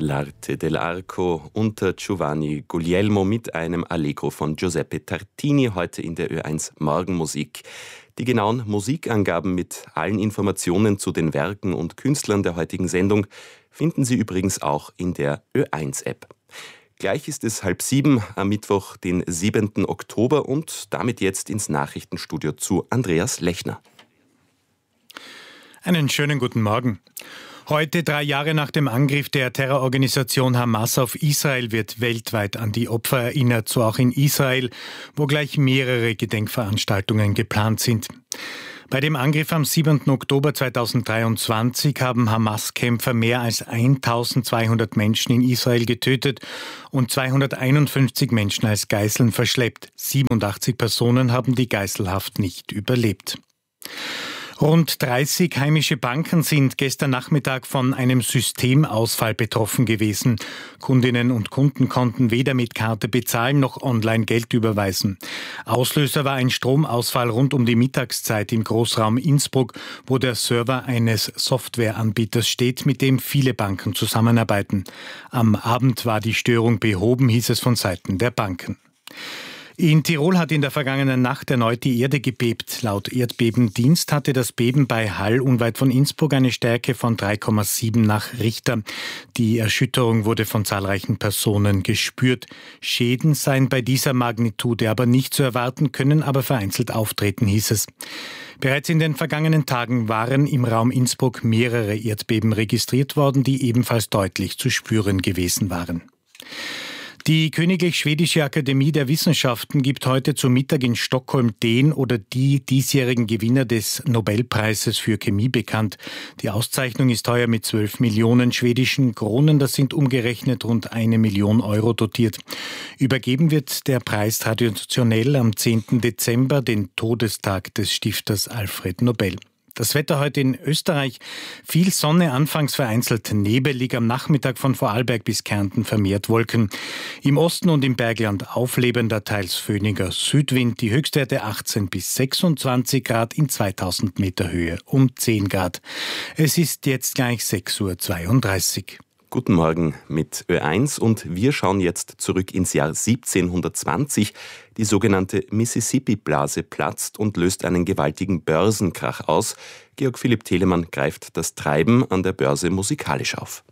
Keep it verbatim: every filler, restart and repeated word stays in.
L'arte dell'arco unter Giovanni Guglielmo mit einem Allegro von Giuseppe Tartini heute in der Ö eins Morgenmusik. Die genauen Musikangaben mit allen Informationen zu den Werken und Künstlern der heutigen Sendung finden Sie übrigens auch in der Ö eins App. Gleich ist es halb sieben am Mittwoch, den siebenten Oktober, und damit jetzt ins Nachrichtenstudio zu Andreas Lechner. Einen schönen guten Morgen. Heute, drei Jahre nach dem Angriff der Terrororganisation Hamas auf Israel, wird weltweit an die Opfer erinnert, so auch in Israel, wo gleich mehrere Gedenkveranstaltungen geplant sind. Bei dem Angriff am siebenten Oktober zweitausenddreiundzwanzig haben Hamas-Kämpfer mehr als eintausendzweihundert Menschen in Israel getötet und zweihunderteinundfünfzig Menschen als Geiseln verschleppt. siebenundachtzig Personen haben die Geiselhaft nicht überlebt. Rund dreißig heimische Banken sind gestern Nachmittag von einem Systemausfall betroffen gewesen. Kundinnen und Kunden konnten weder mit Karte bezahlen noch online Geld überweisen. Auslöser war ein Stromausfall rund um die Mittagszeit im Großraum Innsbruck, wo der Server eines Softwareanbieters steht, mit dem viele Banken zusammenarbeiten. Am Abend war die Störung behoben, hieß es von Seiten der Banken. In Tirol hat in der vergangenen Nacht erneut die Erde gebebt. Laut Erdbebendienst hatte das Beben bei Hall unweit von Innsbruck eine Stärke von drei Komma sieben nach Richter. Die Erschütterung wurde von zahlreichen Personen gespürt. Schäden seien bei dieser Magnitude aber nicht zu erwarten, können aber vereinzelt auftreten, hieß es. Bereits in den vergangenen Tagen waren im Raum Innsbruck mehrere Erdbeben registriert worden, die ebenfalls deutlich zu spüren gewesen waren. Die Königlich Schwedische Akademie der Wissenschaften gibt heute zu Mittag in Stockholm den oder die diesjährigen Gewinner des Nobelpreises für Chemie bekannt. Die Auszeichnung ist heuer mit zwölf Millionen schwedischen Kronen, das sind umgerechnet rund eine Million Euro, dotiert. Übergeben wird der Preis traditionell am zehnten Dezember, den Todestag des Stifters Alfred Nobel. Das Wetter heute in Österreich: viel Sonne, anfangs vereinzelt nebelig, am Nachmittag von Vorarlberg bis Kärnten vermehrt Wolken. Im Osten und im Bergland auflebender, teils föhniger Südwind, die Höchstwerte achtzehn bis sechsundzwanzig Grad, in zweitausend Meter Höhe um zehn Grad. Es ist jetzt gleich sechs Uhr zweiunddreißig. Guten Morgen mit Ö eins, und wir schauen jetzt zurück ins Jahr siebzehnhundertzwanzig. Die sogenannte Mississippi-Blase platzt und löst einen gewaltigen Börsenkrach aus. Georg Philipp Telemann greift das Treiben an der Börse musikalisch auf.